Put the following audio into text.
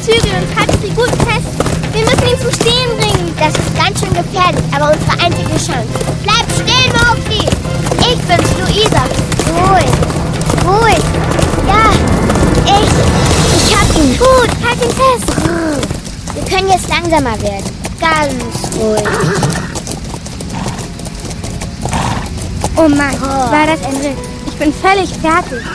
Zügel und halte sie gut fest. Wir müssen ihn zum Stehen bringen. Das ist ganz schön gefährlich, aber unsere einzige Chance. Bleib stehen, Mowgli. Ich bin's, Luisa. Ruhig. Ruhig. Ja, ich hab ihn. Gut, halt ihn fest. Wir können jetzt langsamer werden. Ganz ruhig. Oh Mann, war das ein Ritt. Ich bin völlig fertig.